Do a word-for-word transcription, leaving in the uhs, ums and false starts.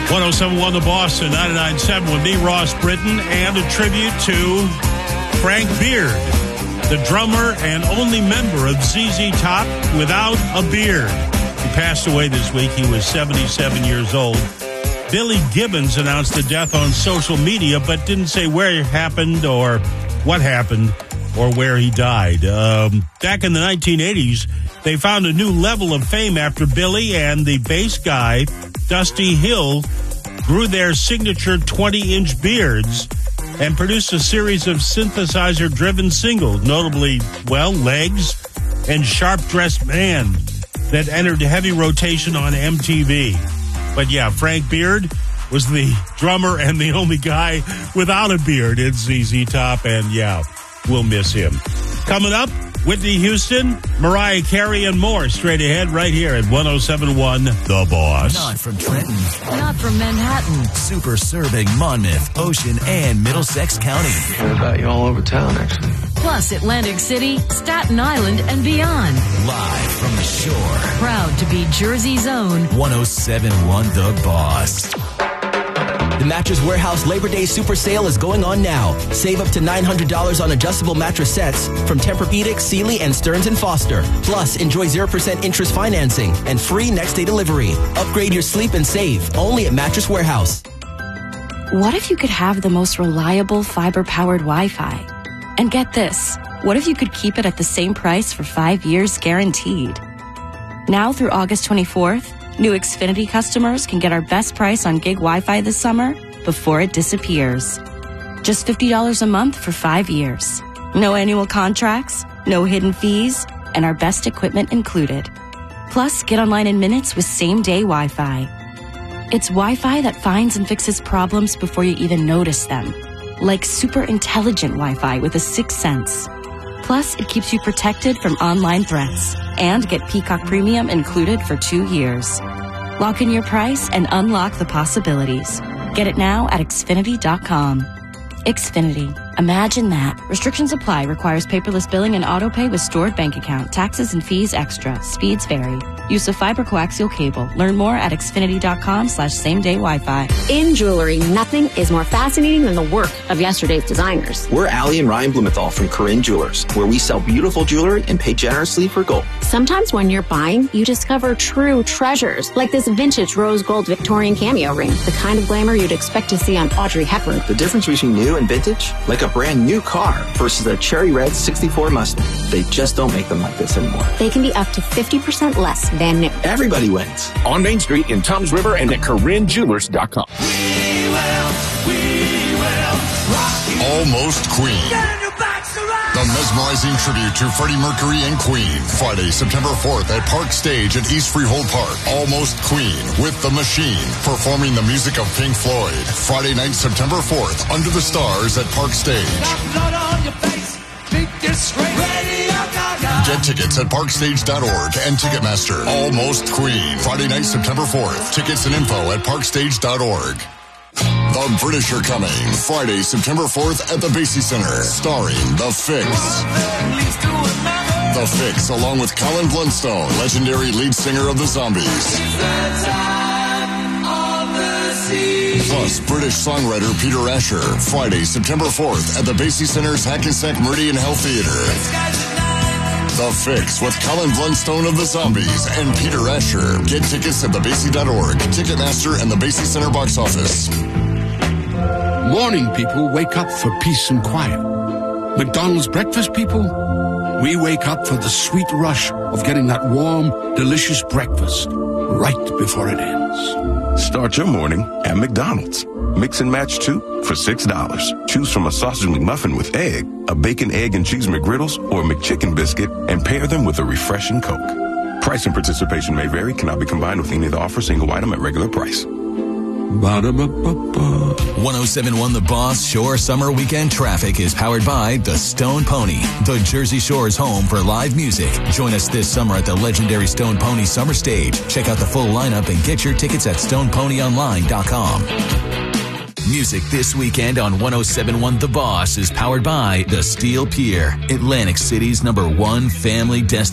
one oh seven point one The Boston, ninety-nine point seven with me, Ross Britton, and a tribute to Frank Beard, the drummer and only member of Z Z Top without a beard. He passed away this week. He was seventy-seven years old. Billy Gibbons announced the death on social media, but didn't say where it happened or what happened or where he died. Um, back in the nineteen eighties, they found a new level of fame after Billy and the bass guy, Dusty Hill, grew their signature twenty-inch beards and produced a series of synthesizer-driven singles, notably, well, Legs and Sharp Dressed Man, that entered heavy rotation on M T V. But yeah, Frank Beard was the drummer and the only guy without a beard in Z Z Top, and yeah, we'll miss him. Coming up, Whitney Houston, Mariah Carey, and more straight ahead right here at one oh seven point one The Boss. Not from Trenton. Not from Manhattan. Super serving Monmouth, Ocean, and Middlesex County. Heard about you all over town, actually. Plus Atlantic City, Staten Island, and beyond. Live from the shore. Proud to be Jersey's own one oh seven point one The Boss. The Mattress Warehouse Labor Day Super Sale is going on now. Save up to nine hundred dollars on adjustable mattress sets from Tempur-Pedic, Sealy, and Stearns and Foster. Plus, enjoy zero percent interest financing and free next-day delivery. Upgrade your sleep and save only at Mattress Warehouse. What if you could have the most reliable fiber-powered Wi-Fi? And get this, what if you could keep it at the same price for five years guaranteed? Now through August twenty-fourth, new Xfinity customers can get our best price on gig Wi-Fi this summer before it disappears. Just fifty dollars a month for five years. No annual contracts, no hidden fees, and our best equipment included. Plus, get online in minutes with same-day Wi-Fi. It's Wi-Fi that finds and fixes problems before you even notice them. Like super intelligent Wi-Fi with a sixth sense. Plus, it keeps you protected from online threats. And get Peacock Premium included for two years. Lock in your price and unlock the possibilities. Get it now at Xfinity dot com. Xfinity. Imagine that. Restrictions apply. Requires paperless billing and autopay with stored bank account. Taxes and fees extra. Speeds vary. Use of fiber coaxial cable. Learn more at Xfinity dot com slash same day Wi-Fi. In jewelry, nothing is more fascinating than the work of yesterday's designers. We're Allie and Ryan Blumenthal from Corinne Jewelers, where we sell beautiful jewelry and pay generously for gold. Sometimes when you're buying, you discover true treasures, like this vintage rose gold Victorian cameo ring, the kind of glamour you'd expect to see on Audrey Hepburn. The difference between new and vintage? Like a brand new car versus a cherry red sixty-four Mustang. They just don't make them like this anymore. They can be up to fifty percent less than new. Everybody wins. On Main Street in Toms River and at Corinne Jewelers dot com. We will, we will rock you. Almost Queen. Get your backs around. The mesmerizing tribute to Freddie Mercury and Queen. Friday, September fourth at Park Stage at East Freehold Park. Almost Queen with The Machine performing the music of Pink Floyd. Friday night, September fourth, Under the Stars at Park Stage. Got blood on your face. Big disgrace. Radio Gaga. Get tickets at park stage dot org and Ticketmaster. Almost Queen. Friday night, September fourth. Tickets and info at park stage dot org. The British are coming. Friday, September fourth at the Basie Center. Starring The Fix. The Fix, along with Colin Blunstone, legendary lead singer of the Zombies. Plus, British songwriter Peter Asher. Friday, September fourth at the Basie Center's Hackensack Meridian Health Theater. The Fix with Colin Blunstone of the Zombies and Peter Asher. Get tickets at the basie dot org, Ticketmaster, and the Basie Center box office. Morning people wake up for peace and quiet. McDonald's breakfast people, we wake up for the sweet rush of getting that warm, delicious breakfast right before it ends. Start your morning at McDonald's. Mix and match two for six dollars. Choose from a sausage McMuffin with egg, a bacon, egg, and cheese McGriddles, or a McChicken biscuit, and pair them with a refreshing Coke. Price and participation may vary, cannot be combined with any of the offer, single item at regular price. Ba-da-ba-ba-ba. one oh seven point one The Boss Shore Summer Weekend Traffic is powered by the Stone Pony, the Jersey Shore's home for live music. Join us this summer at the legendary Stone Pony Summer Stage. Check out the full lineup and get your tickets at stone pony online dot com. Music this weekend on one oh seven point one The Boss is powered by the Steel Pier, Atlantic City's number one family destination.